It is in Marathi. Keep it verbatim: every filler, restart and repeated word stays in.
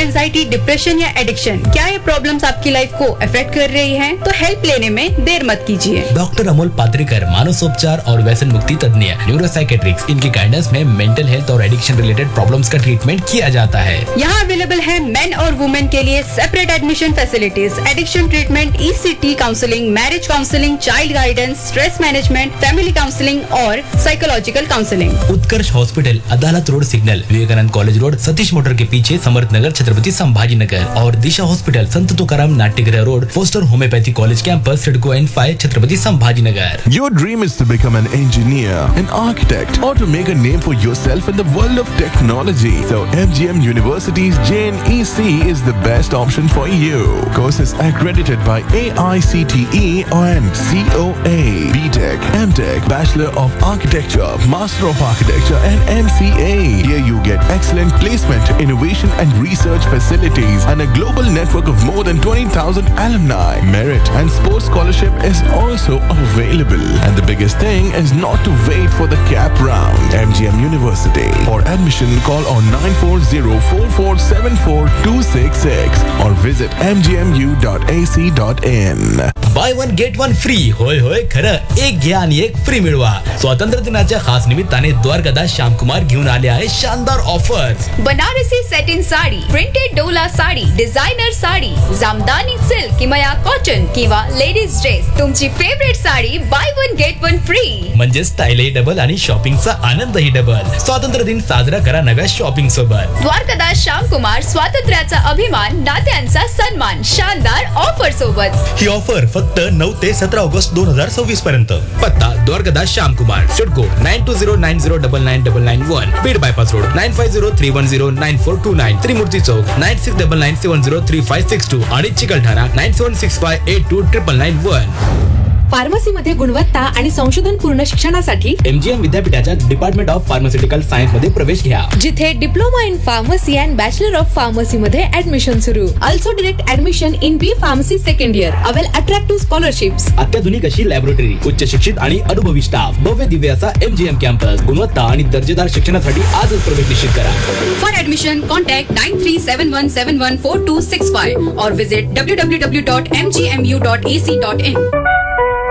एंजाइटी, डिप्रेशन या एडिक्शन, क्या ये प्रॉब्लम्स आपकी लाइफ को अफेक्ट कर रही हैं? तो हेल्प लेने में देर मत कीजिए। डॉक्टर अमोल पात्रिकर, मानसोपचार और व्यसन मुक्ति तज्ञ, न्यूरोसाइकेट्रिक्स, इनकी गाइडेंस में मेंटल हेल्थ और एडिक्शन रिलेटेड प्रॉब्लम्स का ट्रीटमेंट किया जाता है। यहाँ अवेलेबल है मेन और वुमेन के लिए separate admission facilities, addiction treatment, ECT counselling, marriage counselling, child guidance, stress management, family counselling और साइकोलॉजिकल काउंसलिंग। उत्कर्ष हॉस्पिटल, अदालत road signal, Vivekananda college road, Satish motor के पीछे, समर्थ नगर, छत्रपति संभाजी नगर। और दिशा हॉस्पिटल, संत तुकाराम नाट्यगृह road, poster homeopathy college campus, CIDCO N five, Chhatrapati Sambhaji Nagar. Your dream is to become an engineer, an architect, or to make a name for yourself in the world of technology. So M G M University's J N E C is the best option for you. Courses accredited by A I C T E and C O A. B Tech, M Tech, Bachelor of Architecture, Master of Architecture and M C A. Here you get excellent placement, innovation and research facilities and a global network of more than twenty thousand alumni. Merit and sports scholarship is also available. And the biggest thing is not to wait for the cap round. M G M University. For admission, call on nine four zero four four seven four two six six or visit m g m u dot a c dot in. By one get one free. होय होय खरं, एक घ्या आणि एक फ्री मिळवा. स्वातंत्र्य दिनाच्या खास निमित्ताने द्वारकादास श्यामकुमार घेऊन आले आहे शानदार offers. Banarasi satin sari, printed Dola sari, designer sari, jamdani silk, किमया कॉटन किंवा लेडीज ड्रेस, तुमची favourite sari by one get one free. म्हणजे स्टाईलही डबल आणि शॉपिंगचा आनंदही डबल. स्वातंत्र्य दिन साजरा करा नव्या शॉपिंग सोबत. द्वारकादास श्यामकुमार, स्वातंत्र्याचा अभिमान, नात्यांचा सन्मान, शानदार ऑफर सोबत. ही ऑफर फक्त नऊ ते सतरा ऑगस्ट दोन हजार सव्वीस पर्यंत. पत्ता Dwarkadas Shyamkumar, CIDCO nine to zero nine zero double nine double nine one, Beed bypass road nine five zero three one zero nine four to nine, Trimurti Chowk nine six double nine seven zero three five six to आणि Chikalthana nine seven six five eight to triple nine one. फार्मसीमध्ये गुणवत्ता आणि संशोधन पूर्ण शिक्षणासाठी एमजीएम विद्यापीठाच्या डिपार्टमेंट ऑफ फार्मास्युटिकल सायन्स मध्ये प्रवेश घ्या, जिथे diploma in pharmacy and bachelor of pharmacy मध्ये ऍडमिशन सुरू. Also direct admission in B pharmacy second year. Avail attractive scholarships. अत्याधुनिक अशी लॅबोरेटरी, उच्च शिक्षित आणि अनुभवी स्टाफ, भव्य दिव्य असा एमजीएम कॅम्पस. गुणवत्ता आणि दर्जेदार शिक्षणासाठी आजच प्रवेश निश्चित करा. For admission contact nine three seven one seven one four to six five और visit W W W dot M G M U dot A C dot in.